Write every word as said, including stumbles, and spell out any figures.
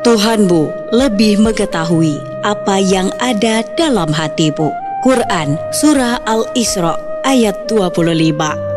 Tuhanmu lebih mengetahui apa yang ada dalam hatimu. Quran Surah Al-Isra ayat dua puluh lima.